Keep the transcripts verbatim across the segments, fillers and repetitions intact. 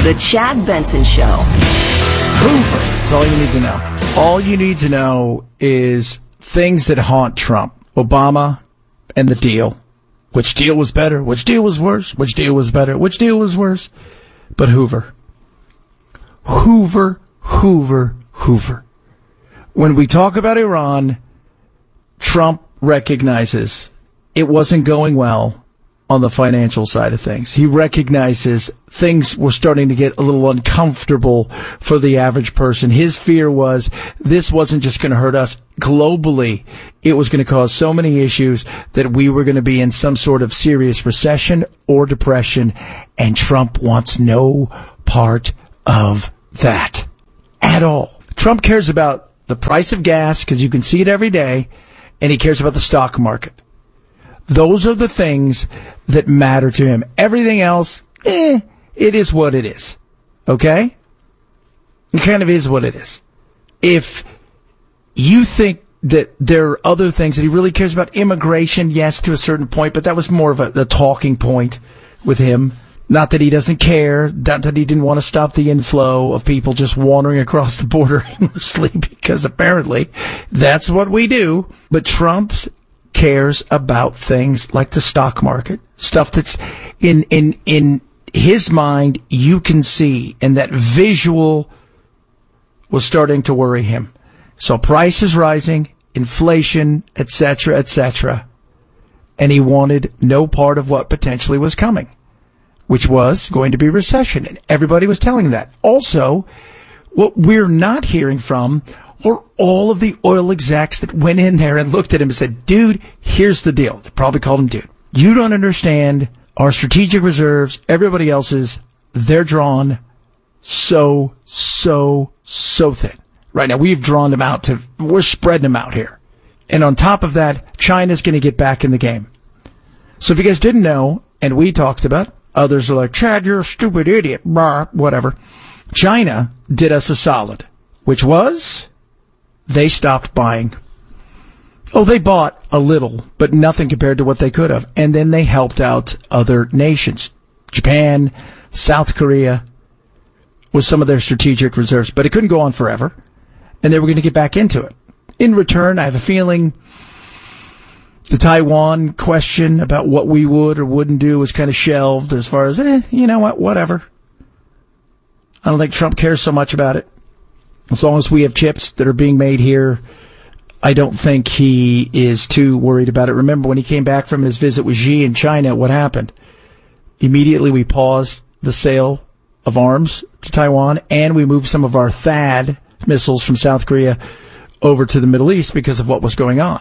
The Chad Benson Show. Hoover. That's all you need to know. All you need to know is things that haunt Trump. Obama and the deal. Which deal was better? Which deal was worse? Which deal was better? Which deal was worse? But Hoover. Hoover, Hoover, Hoover. When we talk about Iran, Trump recognizes it wasn't going well on the financial side of things. He recognizes things were starting to get a little uncomfortable for the average person. His fear was this wasn't just going to hurt us globally. It was going to cause so many issues that we were going to be in some sort of serious recession or depression, and Trump wants no part of that at all. Trump cares about the price of gas because you can see it every day, and he cares about the stock market. Those are the things that matter to him. Everything else, eh, it is what it is. Okay? It kind of is what it is. If you think that there are other things that he really cares about, immigration, yes, to a certain point, but that was more of a, a talking point with him. Not that he doesn't care, not that he didn't want to stop the inflow of people just wandering across the border aimlessly, because apparently that's what we do. But Trump's cares about things like the stock market, stuff that's in in in his mind you can see, and that visual was starting to worry him. So prices rising, inflation, et cetera, et cetera, and he wanted no part of what potentially was coming, which was going to be recession, and everybody was telling him that. Also, what we're not hearing from or all of the oil execs that went in there and looked at him and said, dude, here's the deal. They probably called him dude. You don't understand our strategic reserves, everybody else's, they're drawn so, so, so thin. Right now, we've drawn them out to, we're spreading them out here. And on top of that, China's going to get back in the game. So if you guys didn't know, and we talked about, others are like, Chad, you're a stupid idiot, blah, whatever. China did us a solid, which was they stopped buying. Oh, they bought a little, but nothing compared to what they could have. And then they helped out other nations. Japan, South Korea, with some of their strategic reserves. But it couldn't go on forever. And they were going to get back into it. In return, I have a feeling the Taiwan question about what we would or wouldn't do was kind of shelved as far as, eh, you know what, whatever. I don't think Trump cares so much about it. As long as we have chips that are being made here, I don't think he is too worried about it. Remember, when he came back from his visit with Xi in China, what happened? Immediately we paused the sale of arms to Taiwan, and we moved some of our THAAD missiles from South Korea over to the Middle East because of what was going on.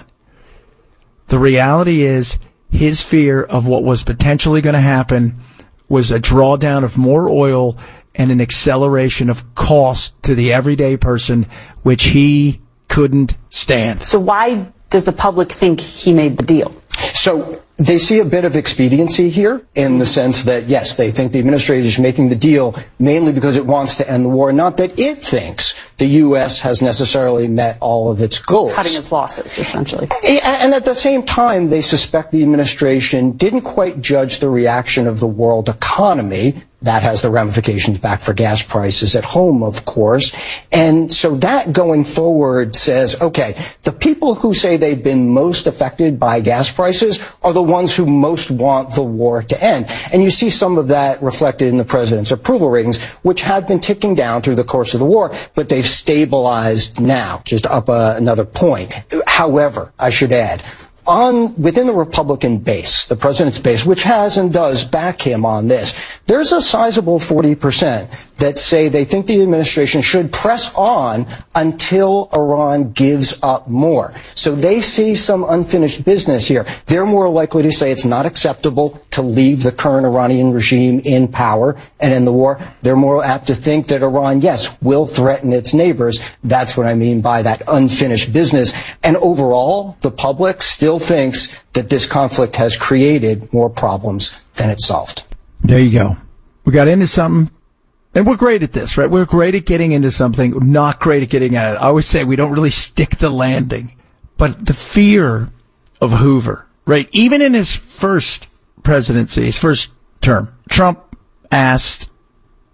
The reality is his fear of what was potentially going to happen was a drawdown of more oil and an acceleration of cost to the everyday person, which he couldn't stand. So why does the public think he made the deal? So they see a bit of expediency here in the sense that, yes, they think the administration is making the deal mainly because it wants to end the war, not that it thinks the U S has necessarily met all of its goals. Cutting its losses, essentially. And at the same time, they suspect the administration didn't quite judge the reaction of the world economy. That has the ramifications back for gas prices at home, of course. And so that going forward says, okay, the people who say they've been most affected by gas prices are the ones who most want the war to end. And you see some of that reflected in the president's approval ratings, which have been ticking down through the course of the war, but they've stabilized now, just up uh, another point. However, I should add, on within the Republican base, the president's base, which has and does back him on this, there's a sizable forty percent that say they think the administration should press on until Iran gives up more. So they see some unfinished business here. They're more likely to say it's not acceptable to leave the current Iranian regime in power and in the war. They're more apt to think that Iran, yes, will threaten its neighbors. That's what I mean by that unfinished business. And overall, the public still thinks that this conflict has created more problems than it solved. There you go. We got into something, and we're great at this, right? We're great at getting into something, not great at getting at it. I always say we don't really stick the landing. But the fear of Hoover, right? Even in his first presidency, his first term, Trump asked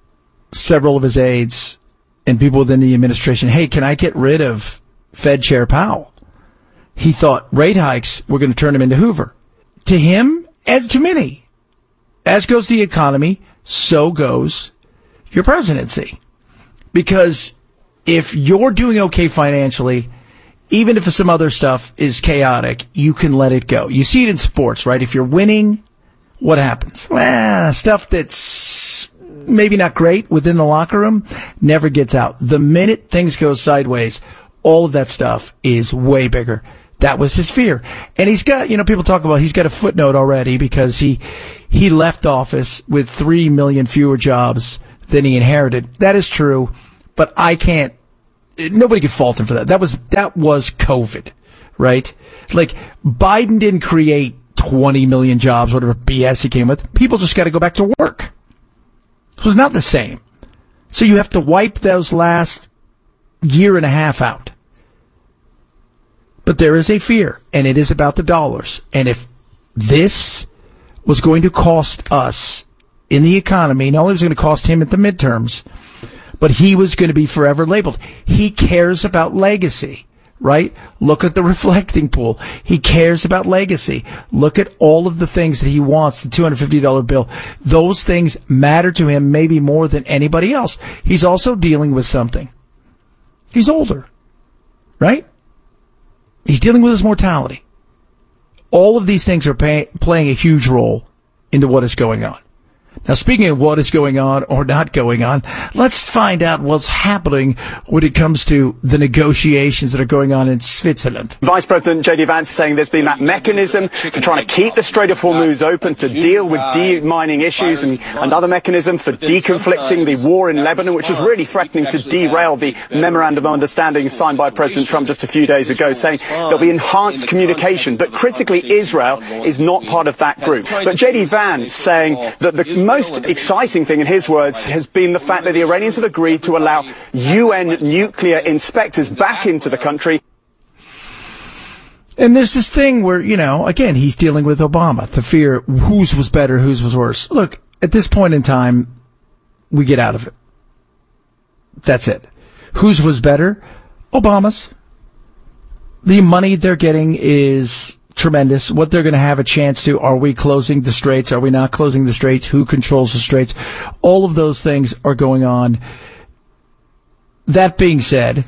several of his aides and people within the administration, hey, can I get rid of Fed Chair Powell? He thought rate hikes were going to turn him into Hoover. To him, as to many, as goes the economy, so goes your presidency. Because if you're doing okay financially, even if some other stuff is chaotic, you can let it go. You see it in sports, right? If you're winning, what happens? Well, stuff that's maybe not great within the locker room never gets out. The minute things go sideways, all of that stuff is way bigger. That was his fear. And he's got, you know, people talk about he's got a footnote already because he he left office with three million fewer jobs than he inherited. That is true, but I can't, nobody could fault him for that. That was, that was COVID, right? Like, Biden didn't create twenty million jobs, whatever B S he came with. People just got to go back to work. It was not the same. So you have to wipe those last year and a half out. But there is a fear, and it is about the dollars. And if this was going to cost us in the economy, not only was it going to cost him at the midterms, but he was going to be forever labeled. He cares about legacy, right? Look at the reflecting pool. He cares about legacy. Look at all of the things that he wants, the two hundred fifty dollars bill. Those things matter to him maybe more than anybody else. He's also dealing with something. He's older, right? He's dealing with his mortality. All of these things are pay- playing a huge role into what is going on. Now, speaking of what is going on or not going on, let's find out what's happening when it comes to the negotiations that are going on in Switzerland. Vice President J D Vance saying there's been that mechanism for trying to keep the Strait of Hormuz open to deal with de-mining issues and another mechanism for deconflicting the war in Lebanon, which was really threatening to derail the memorandum of understanding signed by President Trump just a few days ago, saying there'll be enhanced communication. But critically, Israel is not part of that group. But J D Vance saying that the most exciting thing, in his words, has been the fact that the Iranians have agreed to allow U N nuclear inspectors back into the country. And there's this thing where, you know, again, he's dealing with Obama, the fear, whose was better, whose was worse. Look, at this point in time, we get out of it. That's it. Whose was better? Obama's. The money they're getting is tremendous. What they're going to have a chance to, are we closing the straits? Are we not closing the straits? Who controls the straits? All of those things are going on. That being said,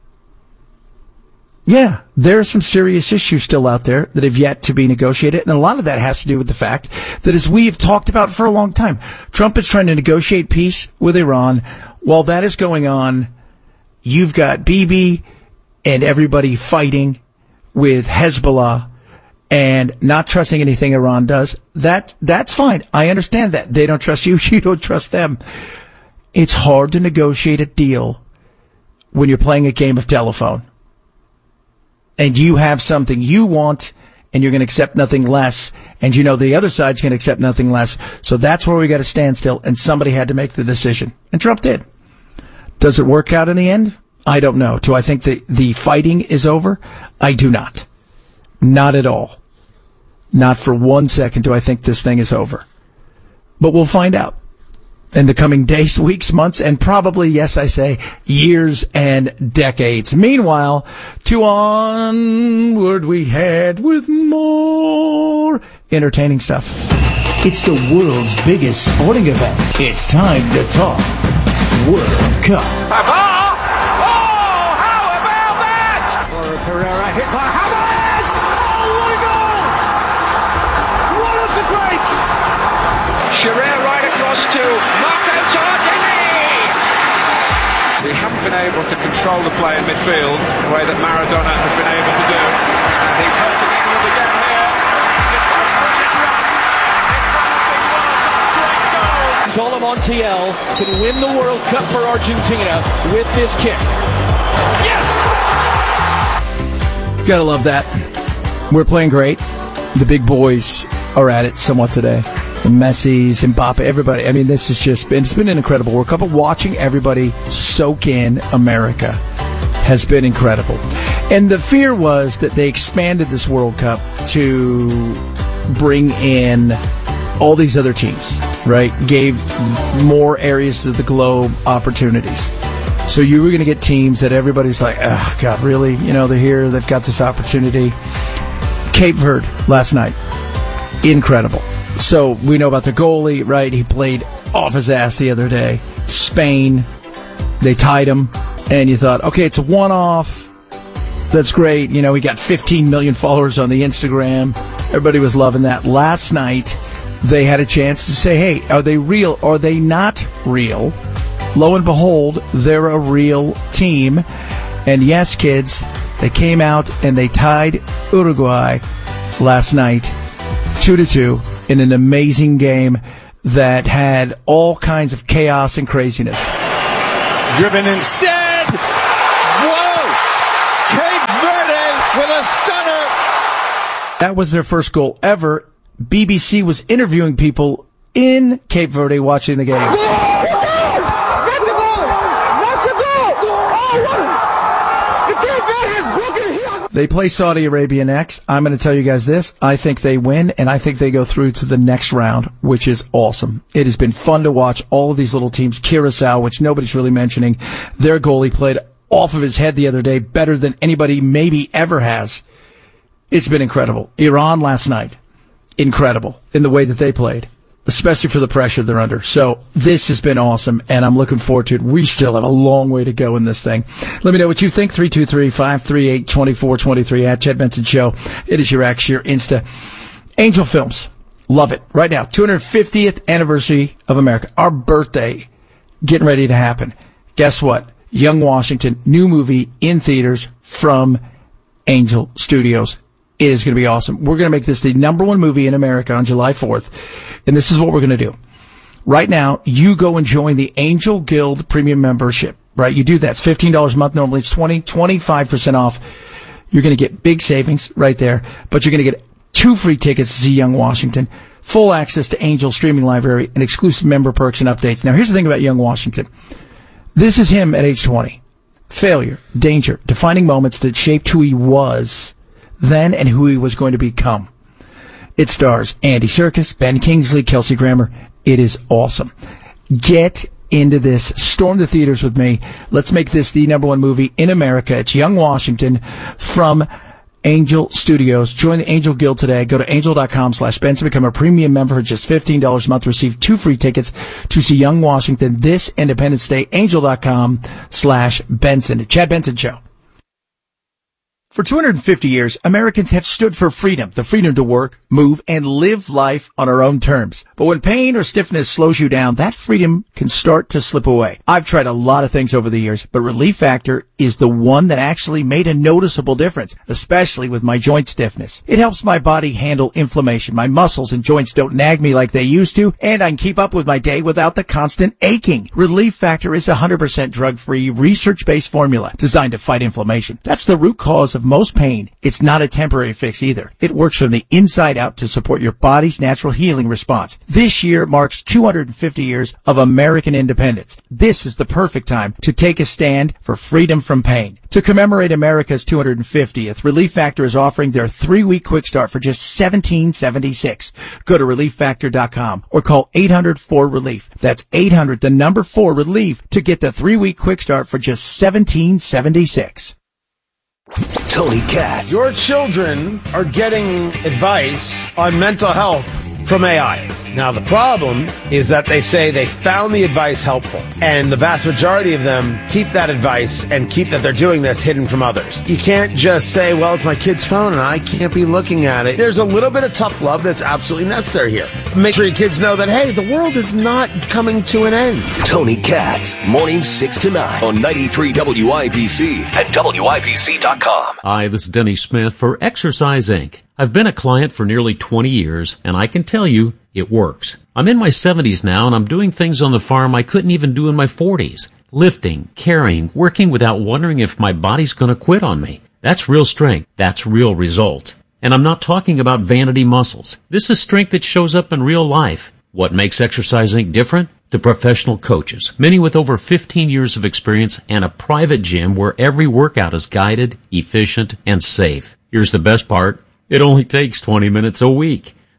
yeah, there are some serious issues still out there that have yet to be negotiated. And a lot of that has to do with the fact that, as we have talked about for a long time, Trump is trying to negotiate peace with Iran. While that is going on, you've got Bibi and everybody fighting with Hezbollah and not trusting anything Iran does. That, that's fine. I understand that. They don't trust you. You don't trust them. It's hard to negotiate a deal when you're playing a game of telephone and you have something you want and you're going to accept nothing less, and you know the other side's going to accept nothing less. So that's where we got to stand still, and somebody had to make the decision. And Trump did. Does it work out in the end? I don't know. Do I think the, the fighting is over? I do not. Not at all. Not for one second do I think this thing is over. But we'll find out in the coming days, weeks, months, and probably, yes, I say, years and decades. Meanwhile, to onward we head with more entertaining stuff. It's the world's biggest sporting event. It's time to talk World Cup. Oh, how about that? Laura Pereira hit by Hamas. Oh, what a goal! One of the greats. Shearer right across to Marco Tardini. We haven't been able to control the play in midfield the way that Maradona has been able to do. And he's hurting England again here. It's a brilliant run. It's one of the world's great goals. Zola Montiel can win the World Cup for Argentina with this kick. Yes! Gotta love that. We're playing great. The big boys are at it somewhat today. The Messi's, Mbappe, everybody. I mean, this has just been, it's been an incredible World Cup. But watching everybody soak in America has been incredible. And the fear was that they expanded this World Cup to bring in all these other teams. right, gave more areas of the globe opportunities. So you were going to get teams that everybody's like, oh, God, really? You know, they're here, they've got this opportunity. Cape Verde last night, incredible. So we know about the goalie, right? He played off his ass the other day. Spain, they tied him, and you thought, okay, it's a one-off. That's great. You know, he got fifteen million followers on the Instagram. Everybody was loving that. Last night, they had a chance to say, hey, are they real? Are they not real? Lo and behold, they're a real team. And yes, kids, they came out and they tied Uruguay last night, two to two, in an amazing game that had all kinds of chaos and craziness. Driven instead. Whoa! Cape Verde with a stunner. That was their first goal ever. B B C was interviewing people in Cape Verde watching the game. They play Saudi Arabia next. I'm going to tell you guys this. I think they win, and I think they go through to the next round, which is awesome. It has been fun to watch all of these little teams. Curacao, which nobody's really mentioning, their goalie played off of his head the other day, better than anybody maybe ever has. It's been incredible. Iran last night, incredible in the way that they played, especially for the pressure they're under. So this has been awesome, and I'm looking forward to it. We still have a long way to go in this thing. Let me know what you think. three two three, five three eight, two four two three at Chad Benson Show. It is your X, your Insta. Angel Films. Love it. Right now, two hundred fiftieth anniversary of America. Our birthday getting ready to happen. Guess what? Young Washington, new movie in theaters from Angel Studios. It is going to be awesome. We're going to make this the number one movie in America on July fourth. And this is what we're going to do. Right now, you go and join the Angel Guild Premium Membership. Right? You do that. It's fifteen dollars a month. Normally it's twenty dollars, twenty-five percent off. You're going to get big savings right there. But you're going to get two free tickets to see Young Washington, full access to Angel streaming library, and exclusive member perks and updates. Now, here's the thing about Young Washington. This is him at age twenty. Failure, danger, defining moments that shaped who he was then and who he was going to become. It stars Andy Serkis, Ben Kingsley, Kelsey Grammer. It is awesome. Get into this. Storm the theaters with me. Let's make this the number one movie in America. It's Young Washington from Angel Studios. Join the Angel Guild today. Go to angel.com slash Benson. Become a premium member for just fifteen dollars a month. Receive two free tickets to see Young Washington this Independence Day. Angel.com slash Benson. Chad Benson Show. For two hundred fifty years, Americans have stood for freedom, the freedom to work, move, and live life on our own terms. But when pain or stiffness slows you down, that freedom can start to slip away. I've tried a lot of things over the years, but Relief Factor is the one that actually made a noticeable difference, especially with my joint stiffness. It helps my body handle inflammation. My muscles and joints don't nag me like they used to, and I can keep up with my day without the constant aching. Relief Factor is a one hundred percent drug-free, research-based formula designed to fight inflammation. That's the root cause of most pain. It's not a temporary fix either. It works from the inside out to support your body's natural healing response. This year marks two hundred fifty years of American independence. This is the perfect time to take a stand for freedom from pain. To commemorate America's two hundred fiftieth, Relief Factor is offering their three-week quick start for just seventeen seventy-six. Go to relief factor dot com or call eight hundred four relief. That's eight hundred, the number four, relief, to get the three-week quick start for just seventeen seventy-six. Tony Katz. Your children are getting advice on mental health from A I. Now, the problem is that they say they found the advice helpful, and the vast majority of them keep that advice and keep that they're doing this hidden from others. You can't just say, well, it's my kid's phone and I can't be looking at it. There's a little bit of tough love that's absolutely necessary here. Make sure your kids know that, hey, the world is not coming to an end. Tony Katz, mornings six to nine on ninety-three W I B C and W I B C dot com. Hi, this is Denny Smith for Exercise Incorporated. I've been a client for nearly twenty years, and I can tell you, it works. I'm in my seventies now, and I'm doing things on the farm I couldn't even do in my forties. Lifting, carrying, working without wondering if my body's going to quit on me. That's real strength. That's real results. And I'm not talking about vanity muscles. This is strength that shows up in real life. What makes Exercise Incorporated different? The professional coaches, many with over fifteen years of experience, and a private gym where every workout is guided, efficient, and safe. Here's the best part. It only takes twenty minutes a week.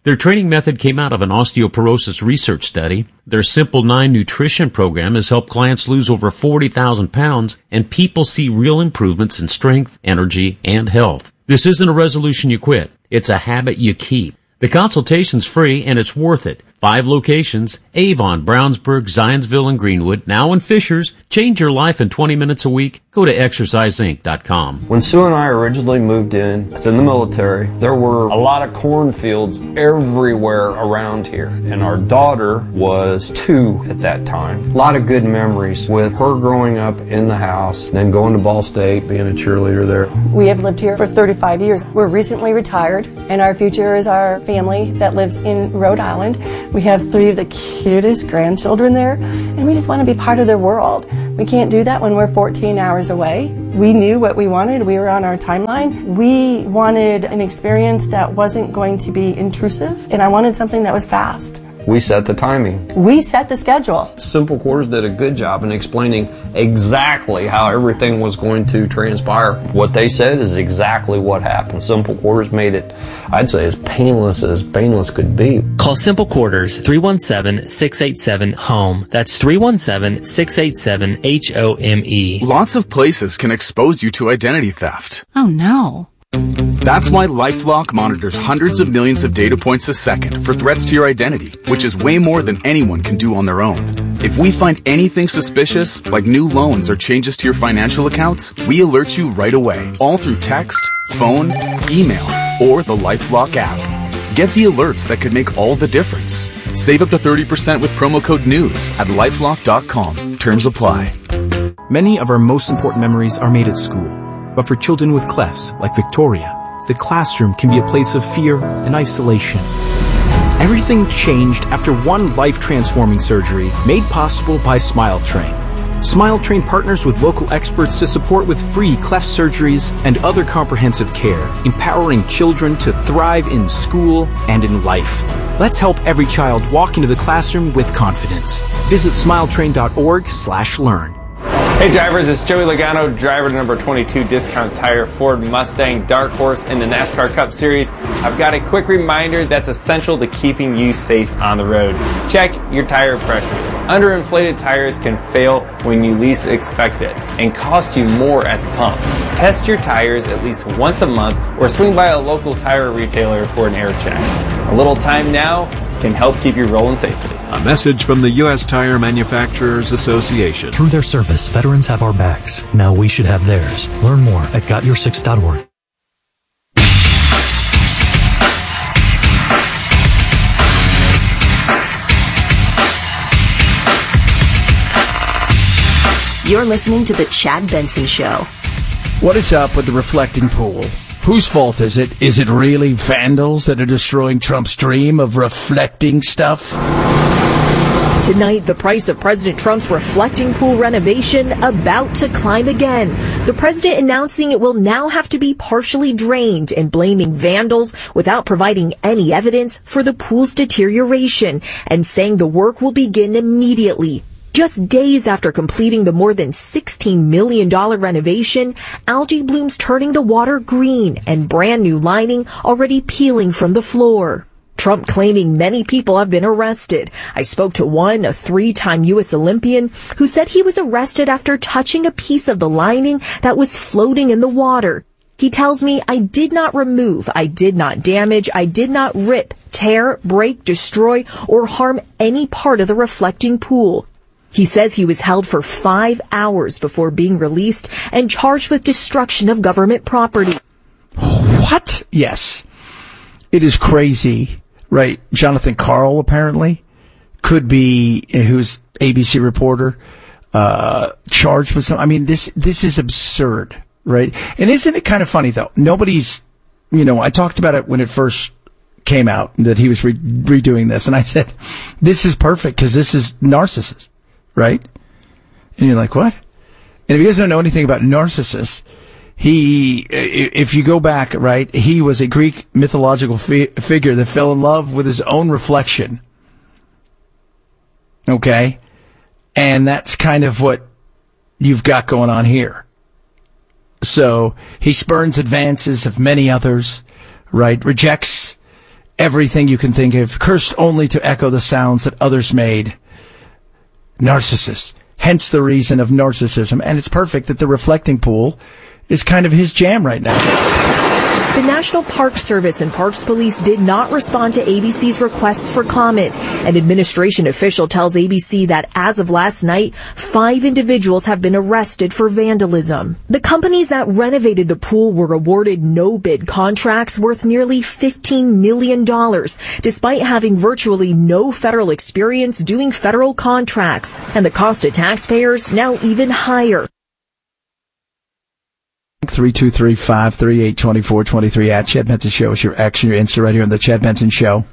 Their training method came out of an osteoporosis research study. Their Simple nine nutrition program has helped clients lose over forty thousand pounds, and people see real improvements in strength, energy, and health. This isn't a resolution you quit. It's a habit you keep. The consultation's free, and it's worth it. Five locations: Avon, Brownsburg, Zionsville, and Greenwood. Now in Fishers. Change your life in twenty minutes a week. Go to exercise inc dot com. When Sue and I originally moved in, I was in the military, there were a lot of cornfields everywhere around here. And our daughter was two at that time. A lot of good memories with her growing up in the house, then going to Ball State, being a cheerleader there. We have lived here for thirty-five years. We're recently retired, and our future is our family that lives in Rhode Island. We have three of the cutest grandchildren there, and we just want to be part of their world. We can't do that when we're fourteen hours away. We knew what we wanted. We were on our timeline. We wanted an experience that wasn't going to be intrusive, and I wanted something that was fast. We set the timing. We set the schedule. Simple Quarters did a good job in explaining exactly how everything was going to transpire. What they said is exactly what happened. Simple Quarters made it, I'd say, as painless as painless could be. Call Simple Quarters, three one seven, six eight seven, HOME. That's three one seven, six eight seven, H O M E. Lots of places can expose you to identity theft. Oh, no. That's why LifeLock monitors hundreds of millions of data points a second for threats to your identity, which is way more than anyone can do on their own. If we find anything suspicious, like new loans or changes to your financial accounts, we alert you right away, all through text, phone, email, or the LifeLock app. Get the alerts that could make all the difference. Save up to thirty percent with promo code NEWS at lifelock dot com. Terms apply. Many of our most important memories are made at school. But for children with clefts, like Victoria, the classroom can be a place of fear and isolation. Everything changed after one life-transforming surgery made possible by SmileTrain. SmileTrain partners with local experts to support with free cleft surgeries and other comprehensive care, empowering children to thrive in school and in life. Let's help every child walk into the classroom with confidence. Visit smiletrain.org slash learn. Hey drivers, it's Joey Logano, driver to number twenty-two Discount Tire Ford Mustang Dark Horse in the NASCAR Cup Series. I've got a quick reminder that's essential to keeping you safe on the road. Check your tire pressures. Underinflated tires can fail when you least expect it and cost you more at the pump. Test your tires at least once a month or swing by a local tire retailer for an air check. A little time now can help keep you rolling safely. A message from the U S Tire Manufacturers Association. Through their service, veterans have our backs. Now we should have theirs. Learn more at got your six dot org. You're listening to The Chad Benson Show. What is up with the reflecting pool? Whose fault is it? Is it really vandals that are destroying Trump's dream of reflecting stuff? Tonight, the price of President Trump's reflecting pool renovation about to climb again. The president announcing it will now have to be partially drained and blaming vandals without providing any evidence for the pool's deterioration and saying the work will begin immediately. Just days after completing the more than sixteen million dollars renovation, algae blooms turning the water green and brand new lining already peeling from the floor. Trump claiming many people have been arrested. I spoke to one, a three-time U S Olympian, who said he was arrested after touching a piece of the lining that was floating in the water. He tells me, I did not remove, I did not damage, I did not rip, tear, break, destroy, or harm any part of the reflecting pool. He says he was held for five hours before being released and charged with destruction of government property. What? Yes. It is crazy, right? Jonathan Karl, apparently, could be, who's A B C reporter, uh, charged with some, I mean, this, this is absurd, right? And isn't it kind of funny, though? Nobody's, you know, I talked about it when it first came out, that he was re- redoing this, and I said, this is perfect, because this is Narcissus. Right? And you're like, what? And if you guys don't know anything about Narcissus, he, if you go back, right, he was a Greek mythological fi- figure that fell in love with his own reflection. Okay? And that's kind of what you've got going on here. So, he spurns advances of many others, right? Rejects everything you can think of, cursed only to echo the sounds that others made. Narcissist. Hence the reason of narcissism. And it's perfect that the reflecting pool is kind of his jam right now. The National Park Service and Parks Police did not respond to A B C's requests for comment. An administration official tells A B C that as of last night, five individuals have been arrested for vandalism. The companies that renovated the pool were awarded no-bid contracts worth nearly fifteen million dollars, despite having virtually no federal experience doing federal contracts. And the cost to taxpayers now even higher. three two three, five three eight, two four two three at Chad Benson Show is your X and your Insta right here on the Chad Benson Show.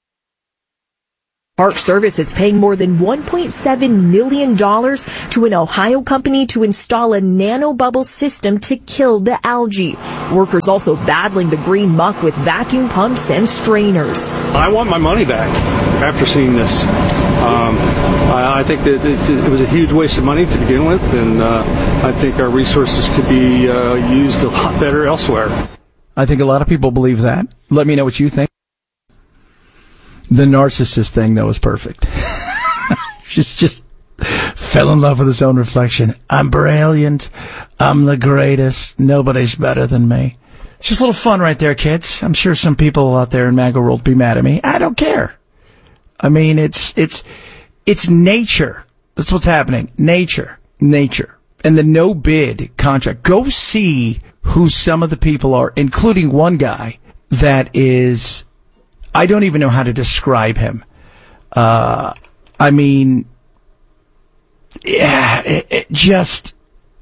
Park Service is paying more than one point seven million dollars to an Ohio company to install a nanobubble system to kill the algae. Workers also battling the green muck with vacuum pumps and strainers. I want my money back after seeing this. Um, I, I think that it, it was a huge waste of money to begin with, and uh, I think our resources could be uh, used a lot better elsewhere. I think a lot of people believe that. Let me know what you think. The narcissist thing, though, is perfect. Just, just fell in love with his own reflection. I'm brilliant. I'm the greatest. Nobody's better than me. It's just a little fun right there, kids. I'm sure some people out there in MAGA world be mad at me. I don't care. I mean, it's, it's, it's nature. That's what's happening. Nature. Nature. And the no bid contract. Go see who some of the people are, including one guy that is, I don't even know how to describe him. Uh, I mean, yeah, it, it just,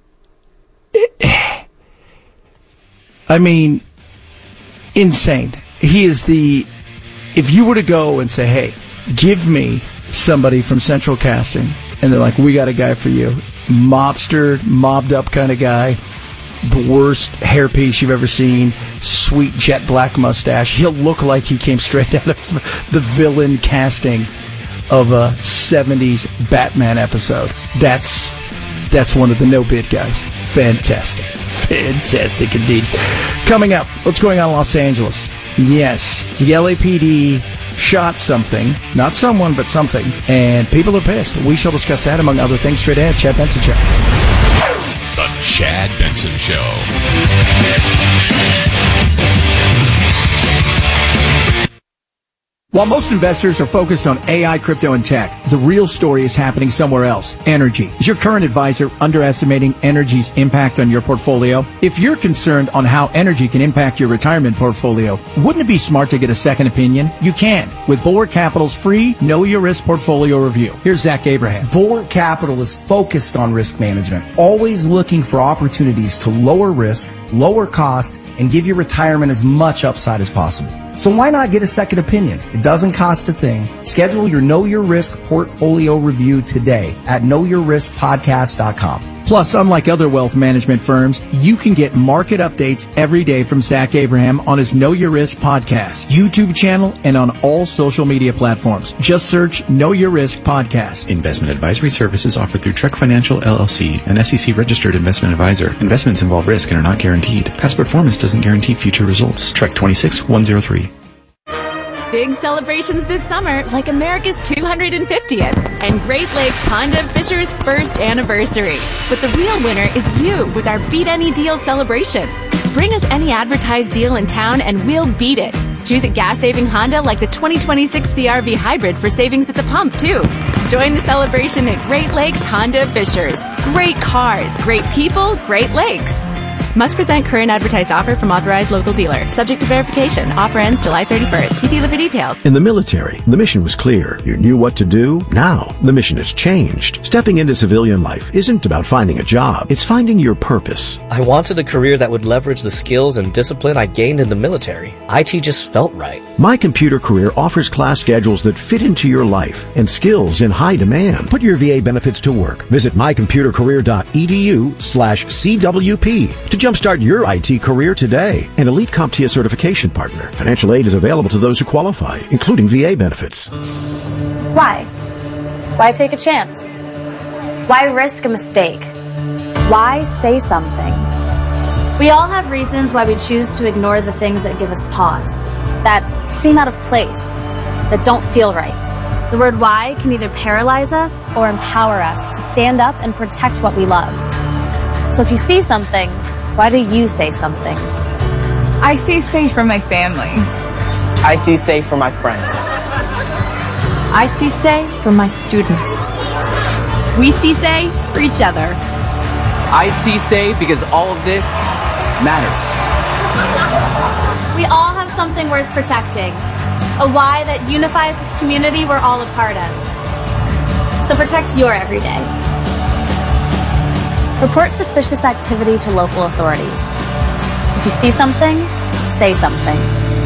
it, I mean, insane. He is the, if you were to go and say, hey, give me somebody from Central Casting, and they're like, we got a guy for you. Mobster, mobbed up kind of guy, the worst hairpiece you've ever seen, sweet jet black mustache. He'll look like he came straight out of the villain casting of a seventies Batman episode. That's that's one of the no-bid guys. Fantastic. Fantastic indeed. Coming up, what's going on in Los Angeles? Yes, the L A P D shot something, not someone, but something, and people are pissed. We shall discuss that, among other things, straight ahead. Chad Benson Show. The Chad Benson Show. While most investors are focused on A I, crypto, and tech, the real story is happening somewhere else. Energy. Is your current advisor underestimating energy's impact on your portfolio? If you're concerned on how energy can impact your retirement portfolio, wouldn't it be smart to get a second opinion? You can with Bulwark Capital's free Know Your Risk portfolio review. Here's Zach Abraham. Bulwark Capital is focused on risk management, always looking for opportunities to lower risk, lower cost, and give your retirement as much upside as possible. So why not get a second opinion? It doesn't cost a thing. Schedule your Know Your Risk portfolio review today at know your risk podcast dot com. Plus, unlike other wealth management firms, you can get market updates every day from Zach Abraham on his Know Your Risk podcast, YouTube channel, and on all social media platforms. Just search Know Your Risk Podcast. Investment advisory services offered through Trek Financial, L L C, an S E C-registered investment advisor. Investments involve risk and are not guaranteed. Past performance doesn't guarantee future results. Trek twenty-six one oh three. Big celebrations this summer, like America's two hundred fiftieth and Great Lakes Honda of Fisher's first anniversary. But the real winner is you with our Beat Any Deal celebration. Bring us any advertised deal in town and we'll beat it. Choose a gas-saving Honda like the twenty twenty-six C R V Hybrid for savings at the pump, too. Join the celebration at Great Lakes Honda of Fisher's. Great cars, great people, Great Lakes. Must present current advertised offer from authorized local dealer. Subject to verification. Offer ends July thirty-first. See dealer for details. In the military, the mission was clear. You knew what to do. Now, the mission has changed. Stepping into civilian life isn't about finding a job. It's finding your purpose. I wanted a career that would leverage the skills and discipline I gained in the military. I T just felt right. My Computer Career offers class schedules that fit into your life and skills in high demand. Put your V A benefits to work. Visit my computer career dot e d u slash C W P to jumpstart your I T career today. An Elite CompTIA certification partner. Financial aid is available to those who qualify, including V A benefits. Why? Why take a chance? Why risk a mistake? Why say something? We all have reasons why we choose to ignore the things that give us pause. that seem out of place, that don't feel right. The word why can either paralyze us or empower us to stand up and protect what we love. So if you see something, why do you say something? I see safe for my family. I see safe for my friends. I see say for my students. We see say for each other. I see say because all of this matters. We all have something worth protecting. A why that unifies this community we're all a part of. So protect your everyday. Report suspicious activity to local authorities. If you see something, say something.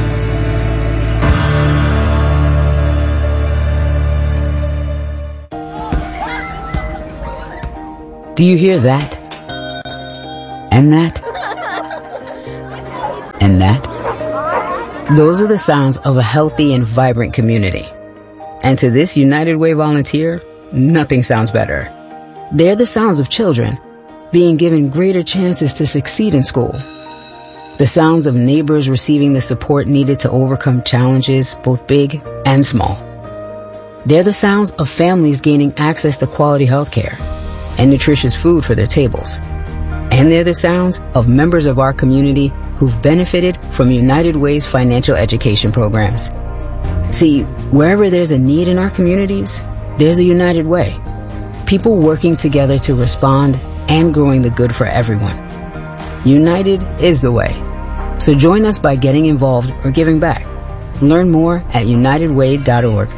Do you hear that? And that? And that? Those are the sounds of a healthy and vibrant community. And to this United Way volunteer, nothing sounds better. They're the sounds of children being given greater chances to succeed in school. The sounds of neighbors receiving the support needed to overcome challenges, both big and small. They're the sounds of families gaining access to quality health care and nutritious food for their tables. And they're the sounds of members of our community who've benefited from United Way's financial education programs. See, wherever there's a need in our communities, there's a United Way. People working together to respond and growing the good for everyone. United is the way. So join us by getting involved or giving back. Learn more at united way dot org.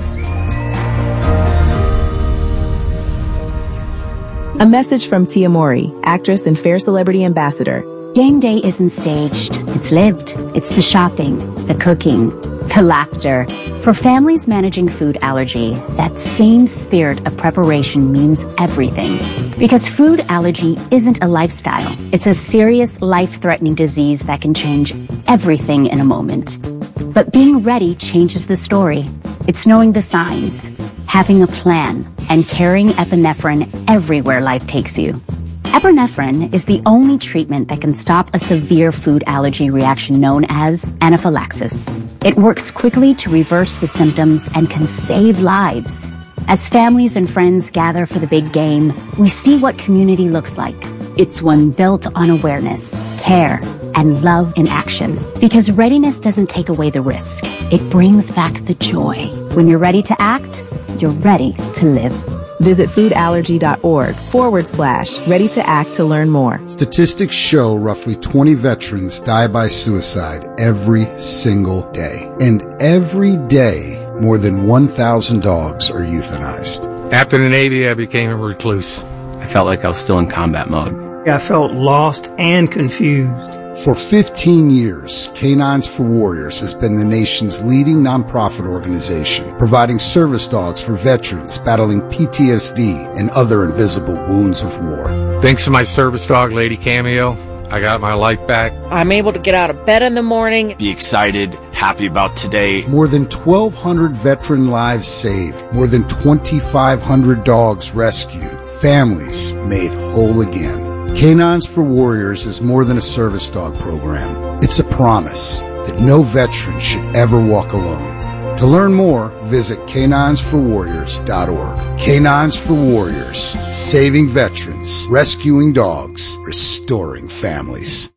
A message from Tia Mori, actress and Fair Celebrity Ambassador. Game day isn't staged. It's lived. It's the shopping, the cooking, the laughter. For families managing food allergy, that same spirit of preparation means everything. Because food allergy isn't a lifestyle. It's a serious, life-threatening disease that can change everything in a moment. But being ready changes the story. It's knowing the signs, having a plan, and carrying epinephrine everywhere life takes you. Epinephrine is the only treatment that can stop a severe food allergy reaction known as anaphylaxis. It works quickly to reverse the symptoms and can save lives. As families and friends gather for the big game, we see what community looks like. It's one built on awareness, care, and love in action. Because readiness doesn't take away the risk. It brings back the joy. When you're ready to act, you're ready to live. Visit foodallergy.org forward slash ready to act to learn more. Statistics show roughly twenty veterans die by suicide every single day. And every day, more than one thousand dogs are euthanized. After the Navy, I became a recluse. I felt like I was still in combat mode. I felt lost and confused. For fifteen years, Canines for Warriors has been the nation's leading nonprofit organization, providing service dogs for veterans battling P T S D and other invisible wounds of war. Thanks to my service dog, Lady Cameo, I got my life back. I'm able to get out of bed in the morning. Be excited, happy about today. More than twelve hundred veteran lives saved, more than twenty-five hundred dogs rescued, families made whole again. Canines for Warriors is more than a service dog program. It's a promise that no veteran should ever walk alone. To learn more, visit canines for warriors dot org. Canines for Warriors, saving veterans, rescuing dogs, restoring families.